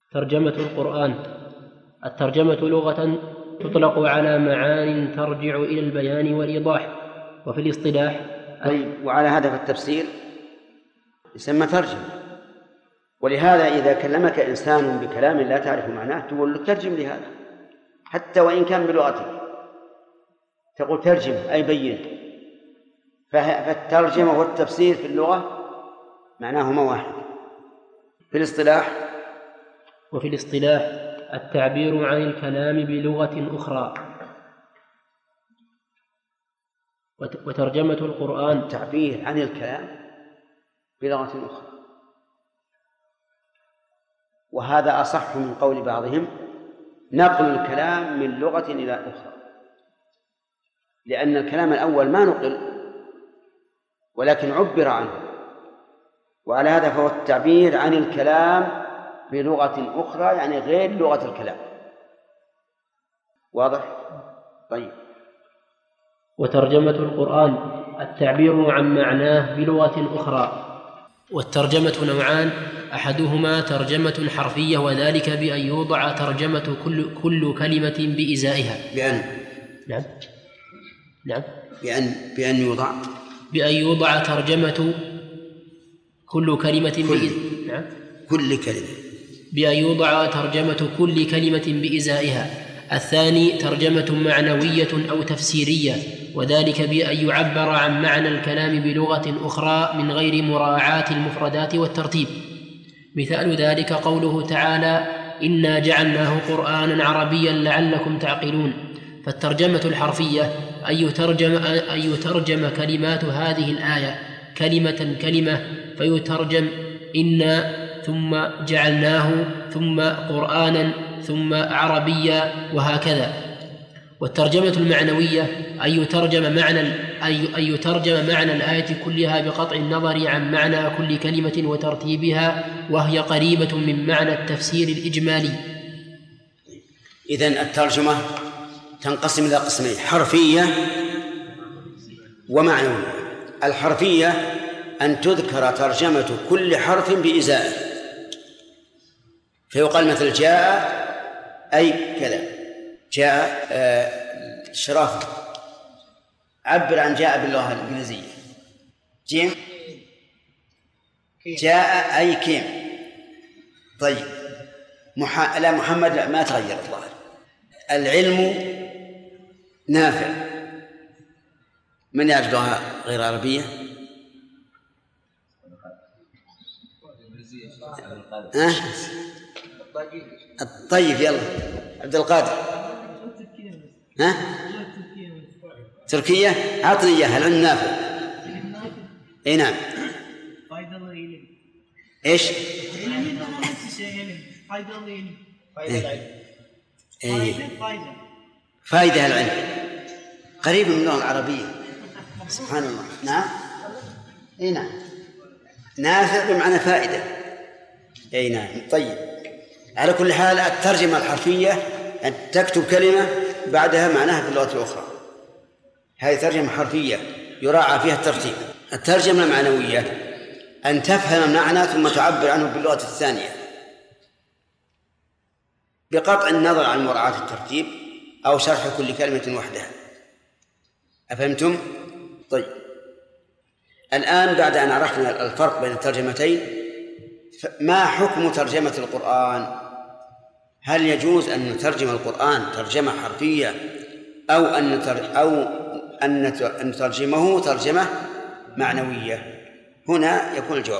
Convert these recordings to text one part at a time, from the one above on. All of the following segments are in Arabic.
ترجمة القرآن. الترجمة لغة تطلق على معان ترجع إلى البيان والإيضاح، وفي الاصطلاح وعلى هذا في التفسير يسمى ترجمة. ولهذا إذا كلمك إنسان بكلام لا تعرف معناه تقول له ترجم لهذا، حتى وإن كان بلغتك تقول ترجم أي بين. فالترجمة والتفسير في اللغة معناهما واحد. في الاصطلاح وفي الاصطلاح التعبير عن الكلام بلغة أخرى. وترجمة القرآن التعبير عن الكلام بلغة أخرى، وهذا أصح من قول بعضهم نقل الكلام من لغة إلى أخرى، لأن الكلام الأول ما نقل ولكن عبر عنه، وعلى هذا فهو التعبير عن الكلام بلغة أخرى يعني غير لغة الكلام. واضح؟ طيب. وترجمة القرآن التعبير عن معناه بلغة أخرى. والترجمة نوعان: أحدهما ترجمة حرفية، وذلك بأن يوضع ترجمة كل كلمة بإزائها. بأن يوضع ترجمة كل كلمة بأن يوضع ترجمة كل كلمة بإزائها. الثاني ترجمة معنوية أو تفسيرية، وذلك بأن يعبر عن معنى الكلام بلغة أخرى من غير مراعاة المفردات والترتيب. مثال ذلك قوله تعالى: إنا جعلناه قرآنا عربيا لعلكم تعقلون. فالترجمة الحرفية أن يترجم كلمات هذه الآية كلمة كلمة، فيترجم إنا ثم جعلناه ثم قرآنا ثم عربيا وهكذا. والترجمة المعنوية أن يترجم معنى الآية كلها بقطع النظر عن معنى كل كلمة وترتيبها، وهي قريبة من معنى التفسير الإجمالي. إذن الترجمة تنقسم إلى قسمين: حرفية ومعنوية. الحرفية أن تذكر ترجمة كل حرف بإزائه، فيقال مثل جاء أي كذا، جاء شرافة، عبر عن جاء باللغة الإنجليزية. جيم جاء أي كيم. طيب لا محمد لا ما تغير الظاهر. العلم نافع. من يعرف لغة غير عربية؟ الطيب يلا عبد القادر. تركيا أعطني إياها. العلم نافع. أي نعم. إيش؟ فائدة العلم قريب من اللغة العربية. سبحان الله. نعم. أي نعم. نافع بمعنى فائدة. أي نعم. طيب، على كل حال الترجمة الحرفية أن تكتب كلمة بعدها معناها باللغة الأخرى، هذه ترجمة حرفية يراعى فيها الترتيب. الترجمة المعنوية أن تفهم المعنى ثم تعبر عنه باللغة الثانية بقطع النظر عن مراعاة الترتيب أو شرح كل كلمة وحدها. أفهمتم؟ طيب، الآن بعد أن عرفنا الفرق بين الترجمتين، ما حكم ترجمة القرآن؟ هل يجوز أن نترجم القرآن ترجمة حرفية أو أن نترجمه ترجمة معنوية؟ هنا يكون الجواب.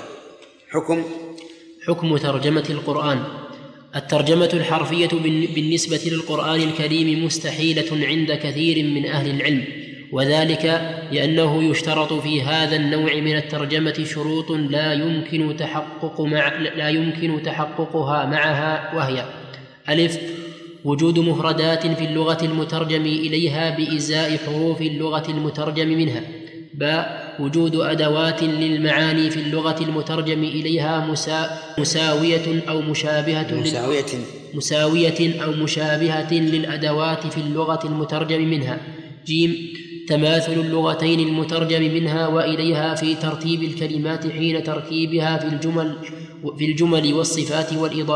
حكم ترجمة القرآن. الترجمة الحرفية بالنسبة للقرآن الكريم مستحيلة عند كثير من أهل العلم، وذلك لأنه يشترط في هذا النوع من الترجمة شروط لا يمكن تحققها معها، وهي: ألف: وجود مفردات في اللغة المترجم إليها بإزاء حروف اللغة المترجم منها. باء: وجود أدوات للمعاني في اللغة المترجم إليها مساوية أو مشابهة للأدوات في اللغة المترجم منها. جيم: تماثل اللغتين المترجم منها وإليها في ترتيب الكلمات حين تركيبها في الجمل والصفات والإضافات.